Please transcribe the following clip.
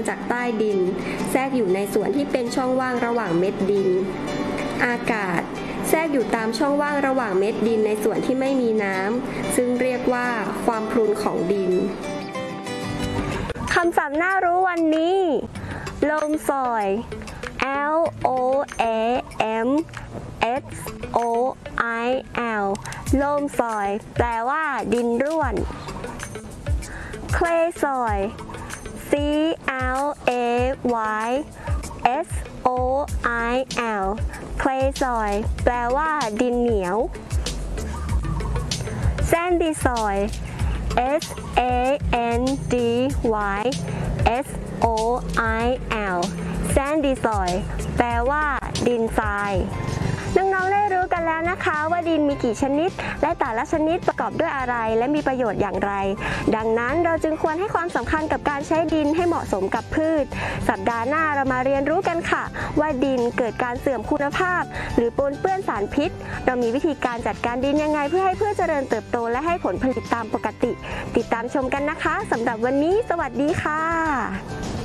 จากใต้ดินแทรกอยู่ในส่วนที่เป็นช่องว่างระหว่างเม็ดดินอากาศแทรกอยู่ตามช่องว่างระหว่างเม็ดดินในส่วนที่ไม่มีน้ำซึ่งเรียกว่าความพรุนของดินคำศัพท์น่ารู้วันนี้ Loam soil LOAM SOIL Loam soil แปลว่าดินร่วน Clay soil CLAYSOIL Clay soil แปลว่าดินเหนียว Sandy soil SANDYSOIL Sandy soil แปลว่าดินทรายน้องๆได้รู้กันแล้วนะคะว่าดินมีกี่ชนิดและแต่ละชนิดประกอบด้วยอะไรและมีประโยชน์อย่างไรดังนั้นเราจึงควรให้ความสำคัญกับการใช้ดินให้เหมาะสมกับพืชสัปดาห์หน้าเรามาเรียนรู้กันค่ะว่าดินเกิดการเสื่อมคุณภาพหรือปนเปื้อนสารพิษเรามีวิธีการจัดการดินยังไงเพื่อให้พืชเจริญเติบโตและให้ผลผลิตตามปกติติดตามชมกันนะคะสำหรับวันนี้สวัสดีค่ะ